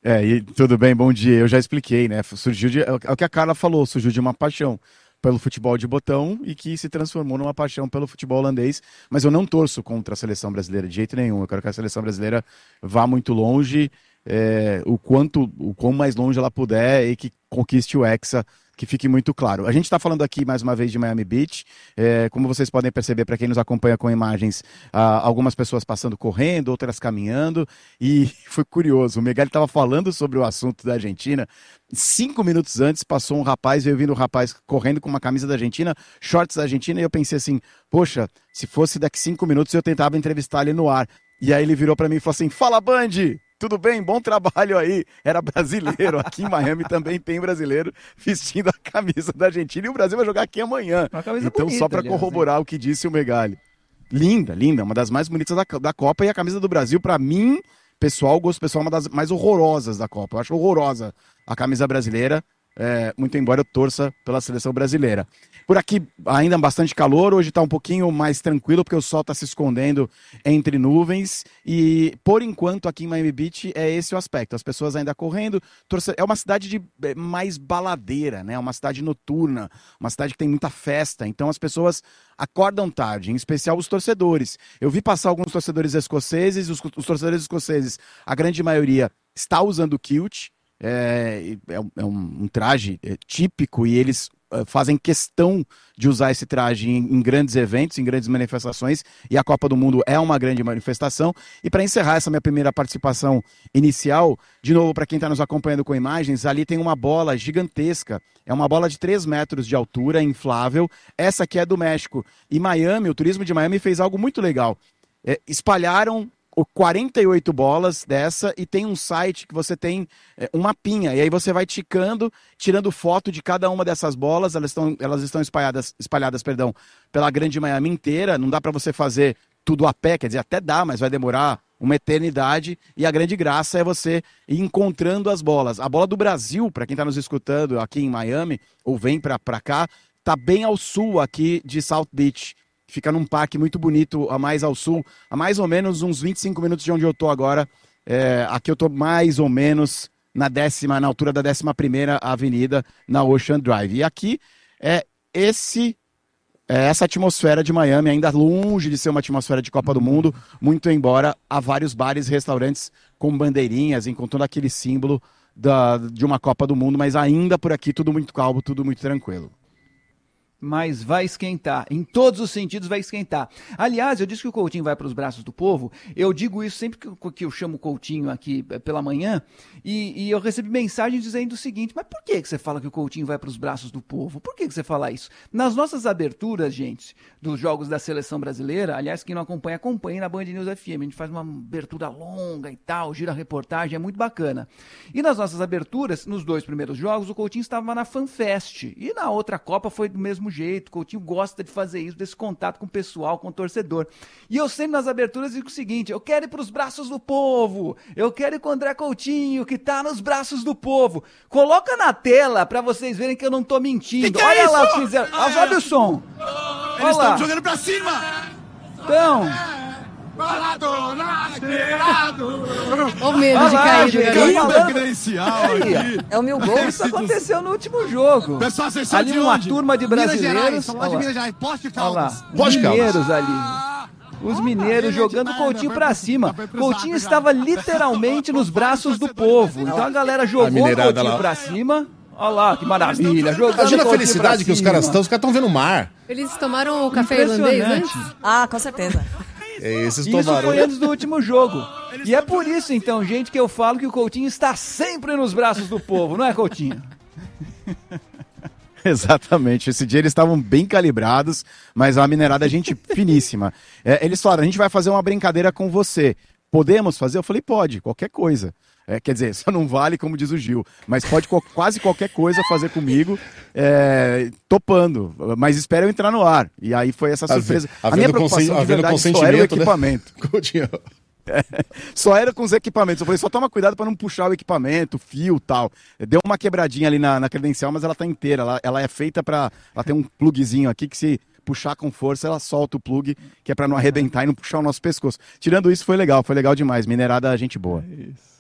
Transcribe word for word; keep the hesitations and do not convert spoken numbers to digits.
É, e tudo bem, bom dia. Eu já expliquei, né? Surgiu de, é o que a Carla falou, surgiu de uma paixão pelo futebol de botão e que se transformou numa paixão pelo futebol holandês. Mas eu não torço contra a seleção brasileira de jeito nenhum. Eu quero que a seleção brasileira vá muito longe, é, o quanto, o quão mais longe ela puder e que conquiste o Hexa, que fique muito claro. A gente está falando aqui mais uma vez de Miami Beach, é, como vocês podem perceber, para quem nos acompanha com imagens, ah, algumas pessoas passando correndo, outras caminhando, e foi curioso, o Megali estava falando sobre o assunto da Argentina, cinco minutos antes passou um rapaz, veio vindo um rapaz correndo com uma camisa da Argentina, shorts da Argentina, e eu pensei assim, poxa, se fosse daqui cinco minutos eu tentava entrevistar ele no ar, e aí ele virou para mim e falou assim, fala Band! Tudo bem? Bom trabalho aí. Era brasileiro. Aqui em Miami também tem brasileiro vestindo a camisa da Argentina e o Brasil vai jogar aqui amanhã. Então, bonita, só para corroborar, hein, o que disse o Megali. Linda, linda. Uma das mais bonitas da, da Copa e a camisa do Brasil, para mim, pessoal, gosto pessoal, uma das mais horrorosas da Copa. Eu acho horrorosa a camisa brasileira. É, muito embora eu torça pela seleção brasileira. Por aqui ainda bastante calor, hoje está um pouquinho mais tranquilo porque o sol está se escondendo entre nuvens e por enquanto aqui em Miami Beach é esse o aspecto, as pessoas ainda correndo, torce... é uma cidade de mais baladeira, né? Uma cidade noturna, uma cidade que tem muita festa, então as pessoas acordam tarde, em especial os torcedores. Eu vi passar alguns torcedores escoceses, os, os torcedores escoceses, a grande maioria está usando kilt. É, é, um, é um traje é, típico e eles é, fazem questão de usar esse traje em, em grandes eventos, em grandes manifestações, e a Copa do Mundo é uma grande manifestação. E para encerrar essa minha primeira participação inicial, de novo para quem está nos acompanhando com imagens, ali tem uma bola gigantesca, é uma bola de três metros de altura, inflável, essa aqui é do México, e Miami, o turismo de Miami fez algo muito legal, é, espalharam quarenta e oito bolas dessa e tem um site que você tem é, um mapinha e aí você vai ticando, tirando foto de cada uma dessas bolas, elas estão, elas estão espalhadas, espalhadas perdão, pela grande Miami inteira, não dá para você fazer tudo a pé, quer dizer, até dá, mas vai demorar uma eternidade e a grande graça é você ir encontrando as bolas. A bola do Brasil, para quem está nos escutando aqui em Miami ou vem para cá, tá bem ao sul aqui de South Beach. Fica num parque muito bonito, a mais ao sul, a mais ou menos uns vinte e cinco minutos de onde eu estou agora. É, aqui eu estou mais ou menos na décima, na altura da décima primeira avenida, na Ocean Drive. E aqui é esse, é essa atmosfera de Miami, ainda longe de ser uma atmosfera de Copa do Mundo, muito embora há vários bares e restaurantes com bandeirinhas, com todo aquele símbolo da, de uma Copa do Mundo, mas ainda por aqui tudo muito calmo, tudo muito tranquilo. Mas vai esquentar, em todos os sentidos vai esquentar. Aliás, eu disse que o Coutinho vai para os braços do povo, eu digo isso sempre que, que eu chamo o Coutinho aqui pela manhã, e, e eu recebi mensagens dizendo o seguinte, mas por que, que você fala que o Coutinho vai para os braços do povo? Por que, que você fala isso? Nas nossas aberturas, gente, dos jogos da seleção brasileira, aliás, quem não acompanha, acompanhe na Band News F M, a gente faz uma abertura longa e tal, gira a reportagem, é muito bacana. E nas nossas aberturas, nos dois primeiros jogos, o Coutinho estava na FanFest, e na outra Copa foi do mesmo jeito, o Coutinho gosta de fazer isso, desse contato com o pessoal, com o torcedor. E eu sempre nas aberturas digo o seguinte, eu quero ir para os braços do povo, eu quero ir com o André Coutinho, que tá nos braços do povo. Coloca na tela para vocês verem que eu não tô mentindo. Que que Olha é lá o que fizeram. Ah, sobe o som. Eles estão jogando para cima. Então... Olha o medo de cair, gente. É o meu gol. Isso aconteceu no último jogo. Pessoal, vocês ali de uma onde? turma de brasileiros. Olha lá, de Minas Gerais, Poste Olha lá, Poste mineiros ali. Os mineiros jogando o Coutinho pra cima. Coutinho estava literalmente nos braços do povo. Então a galera jogou o Coutinho pra cima. Olha lá, que maravilha. Imagina a felicidade que os caras estão. Os caras estão vendo o mar. Eles tomaram o café irlandês antes? Ah, com certeza. Esses isso tomaram. foi antes do último jogo. E é por isso, então, gente, que eu falo que o Coutinho está sempre nos braços do povo, não é, Coutinho? Exatamente, esse dia eles estavam bem calibrados, mas a minerada é gente finíssima. É, eles falaram, a gente vai fazer uma brincadeira com você. Podemos fazer? Eu falei, pode, qualquer coisa. É, quer dizer, só não vale, como diz o Gil, mas pode co- quase qualquer coisa fazer comigo, é, topando, mas espera eu entrar no ar. E aí foi essa surpresa. A, a minha preocupação de verdade só era o equipamento. Né? É, só era com os equipamentos. Eu falei, só toma cuidado para não puxar o equipamento, fio e tal. Deu uma quebradinha ali na, na credencial, mas ela tá inteira. Ela, ela é feita para... Ela tem um plugzinho aqui que se puxar com força, ela solta o plug, que é para não arrebentar e não puxar o nosso pescoço. Tirando isso, foi legal, foi legal demais. Minerada, gente boa. É isso.